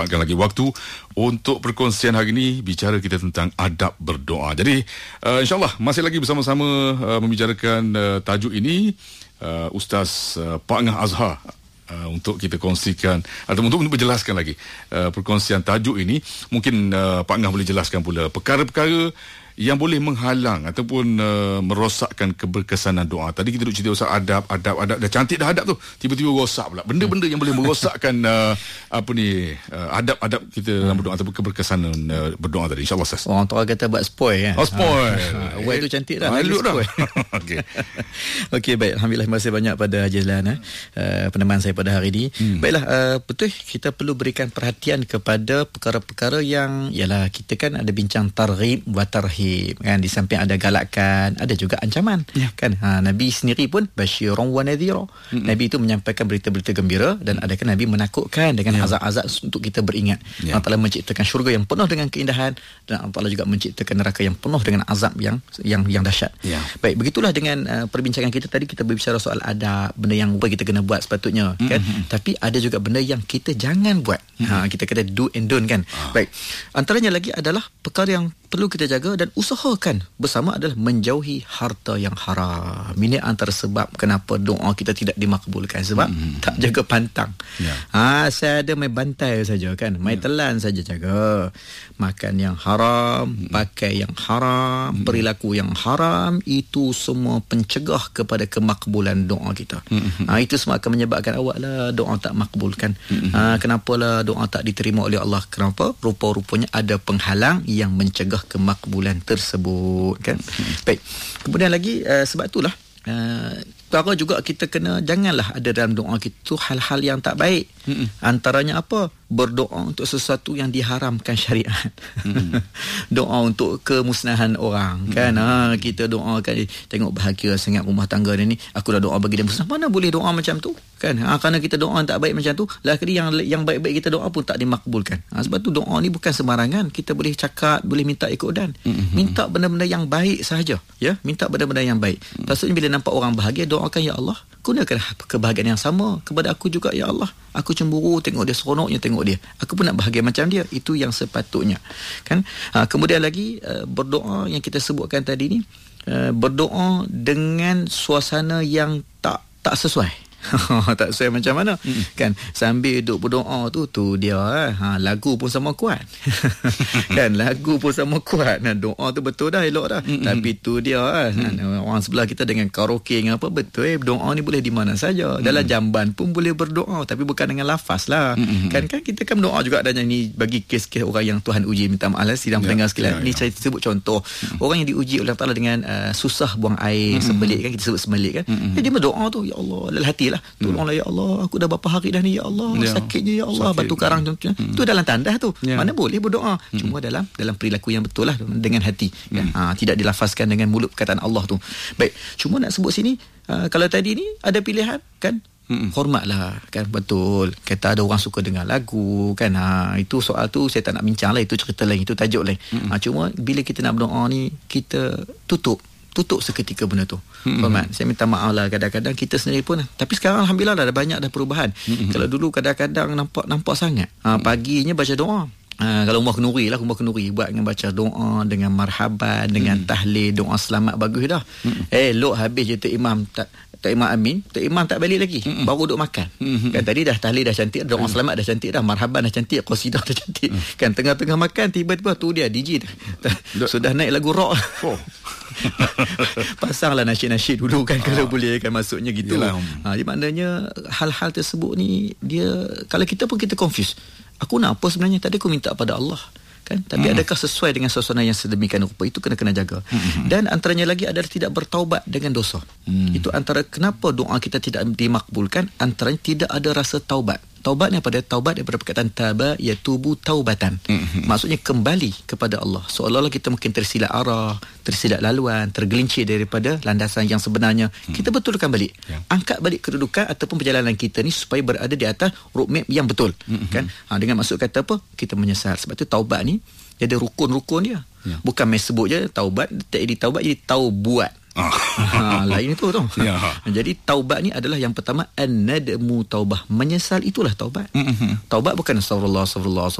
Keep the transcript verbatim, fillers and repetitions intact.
lagi waktu untuk perkongsian hari ini, bicara kita tentang adab berdoa. Jadi uh, insyaAllah masih lagi bersama-sama uh, membicarakan uh, tajuk ini uh, Ustaz uh, Pak Ngah Azhar uh, untuk kita kongsikan atau untuk, untuk menjelaskan lagi uh, perkongsian tajuk ini. Mungkin uh, Pak Ngah boleh jelaskan pula perkara-perkara yang boleh menghalang ataupun uh, merosakkan keberkesanan doa. Tadi kita duk cerita pasal adab, adab, adab. Dah cantik dah adab tu, tiba-tiba rosak pula. Benda-benda yang boleh merosakkan uh, apa ni uh, adab-adab kita dalam berdoa ataupun keberkesanan uh, berdoa tadi. InsyaAllah Ustaz. Orang tua kata buat spoil kan. Oh spoil. Ha, ha, tu cantik dah. Ha, elok dah. Okey. Okey, baik. Alhamdulillah, terima kasih banyak pada Haji Lan eh, uh, peneman saya pada hari ini. Hmm. Baiklah, uh, betul kita perlu berikan perhatian kepada perkara-perkara yang ialah kita kan ada bincang targhib wa tarhib kan, di samping ada galakan, ada juga ancaman ya. Kan ha, Nabi sendiri pun basyiran wa nadhira. Mm-hmm. Nabi itu menyampaikan berita-berita gembira dan mm-hmm. adakah Nabi menakutkan dengan ya. azab-azab untuk kita beringat. Ya. Allah Taala menciptakan syurga yang penuh dengan keindahan dan Allah Taala juga menciptakan neraka yang penuh dengan azab yang yang yang dahsyat. Ya. Baik, begitulah dengan uh, perbincangan kita tadi, kita berbicara soal adab, benda yang apa kita kena buat sepatutnya mm-hmm. kan. Tapi ada juga benda yang kita jangan buat. Mm-hmm. Ha, kita kata do and don't kan. Ah. Baik. Antaranya lagi adalah perkara yang perlu kita jaga dan usahakan bersama adalah menjauhi harta yang haram. Ini antara sebab kenapa doa kita tidak dimakbulkan, sebab hmm. tak jaga pantang. Ya. Ha, saya ada main bantai saja kan, main ya. telan saja jaga. Makan yang haram, hmm. pakai yang haram, hmm. perilaku yang haram, itu semua pencegah kepada kemakbulan doa kita. Hmm. Ha, itu semua akan menyebabkan awaklah doa tak makbulkan. Hmm. Ha, kenapalah doa tak diterima oleh Allah? Kenapa? Rupa-rupanya ada penghalang yang mencegah kemakbulan tersebut kan. Baik. Kemudian lagi uh, sebab itulah uh, perkara juga kita kena janganlah ada dalam doa kita hal-hal yang tak baik. Mm-mm. Antaranya apa? Berdoa untuk sesuatu yang diharamkan syariat. Mm-hmm. Doa untuk kemusnahan orang kan. Mm-hmm. Ha, kita doakan, tengok bahagia sangat rumah tangga dia ni, aku dah doa bagi dia musnah. Mana boleh doa macam tu kan. Ha, kerana kita doa tak baik macam tu, lagi yang yang baik-baik kita doa pun tak dimakbulkan. Ha, sebab tu doa ni bukan sembarangan. Kita boleh cakap, boleh minta ikut dan mm-hmm. minta benda-benda yang baik sahaja ya. Minta benda-benda yang baik. Mm-hmm. Maksudnya bila nampak orang bahagia, doakan, ya Allah, gunakan kebahagiaan yang sama kepada aku juga, ya Allah. Aku cemburu tengok dia, seronoknya tengok dia, aku pun nak bahagia macam dia. Itu yang sepatutnya kan. Ha, kemudian lagi uh, berdoa yang kita sebutkan tadi ni, uh, berdoa dengan suasana yang tak tak sesuai. Tak sesuai macam mana mm. kan, sambil duduk berdoa tu tu dia eh. ha, lagu pun sama kuat kan, lagu pun sama kuat. Nah, doa tu betul dah, elok dah, mm-hmm. tapi tu dia eh. mm. orang sebelah kita dengan karaoke dengan apa, betul eh, doa ni boleh di mana saja, mm. dalam jamban pun boleh berdoa, tapi bukan dengan lafaz lah. mm-hmm. kan kan kita kan berdoa juga adanya ni bagi kes-kes orang yang Tuhan uji, minta maaf lah sidang pendengar yeah, sekalian. yeah, ni yeah. saya sebut contoh mm. orang yang diuji oleh Allah Taala dengan uh, susah buang air, mm-hmm. sembelit kan, kita sebut sembelit kan. mm-hmm. Jadi berdoa tu, ya Allah, dalam hati lah, tolonglah ya Allah, aku dah berapa hari dah ni ya Allah, ya. sakitnya ya Allah, sakit. Batu karang contohnya. hmm. Itu dalam tanda tu, ya. Mana boleh berdoa, hmm. cuma dalam dalam perilaku yang betul lah, dengan hati hmm. kan? ha, tidak dilafazkan dengan mulut perkataan Allah tu. Baik, cuma nak sebut sini, uh, kalau tadi ni ada pilihan kan, hmm. hormatlah kan, betul. Kata ada orang suka dengar lagu kan, ha, itu soal tu saya tak nak bincang lah, itu cerita lain, itu tajuk lain. hmm. ha, cuma bila kita nak berdoa ni, kita tutup tutup seketika benda tu. Mm-hmm. Saya minta maaf lah, kadang-kadang kita sendiri pun, tapi sekarang alhamdulillah dah ada banyak dah perubahan. Mm-hmm. Kalau dulu kadang-kadang nampak nampak sangat. Ha, paginya baca doa. Ha, kalau Umar Kenuri lah, Umar Kenuri buat dengan baca doa, dengan marhaban, dengan mm. tahlil, doa selamat, bagus dah. Mm-hmm. Eh, lok habis je Tok Imam tak Tok Imam Amin, Tok Imam tak balik lagi. Mm-hmm. Baru duduk makan. Mm-hmm. Kan tadi dah tahlil dah cantik, doa mm. selamat dah cantik dah, marhaban dah cantik, qasidah dah cantik. Mm. Kan tengah-tengah makan tiba-tiba tu dia D J sudah naik lagu rock. Oh. Pasanglah nasyid-nasyid dulu kan, ah. kalau boleh kan, maksudnya gitulah. Ha, jadi maknanya hal-hal tersebut ni, dia kalau kita pun kita confuse. Aku nak apa sebenarnya? Tadi aku minta pada Allah kan, tapi hmm. adakah sesuai dengan suasana yang sedemikian rupa? Itu kena kena jaga. hmm. Dan antaranya lagi adalah tidak bertaubat dengan dosa. hmm. Itu antara kenapa doa kita tidak dimakbulkan, antaranya tidak ada rasa taubat. Taubat ni pada taubat daripada perkataan taba yatubu taubatan. Mm-hmm. Maksudnya kembali kepada Allah. Seolah-olah kita mungkin tersilap arah, tersilap laluan, tergelincir daripada landasan yang sebenarnya. Mm. Kita betulkan balik. Yeah. Angkat balik kedudukan ataupun perjalanan kita ni supaya berada di atas roadmap yang betul. Mm-hmm. Kan? Ha, dengan maksud kata apa? Kita menyesal. Sebab tu taubat ni dia ada rukun-rukun dia. Yeah. Bukan main sebut je taubat, tak jadi taubat, jadi taubat. Ah. Ha, lain itu tu. Ya. Jadi taubat ni adalah yang pertama an-nadmu taubah. Menyesal itulah taubat. Mm-hmm. Taubat bukan astagfirullah astagfirullah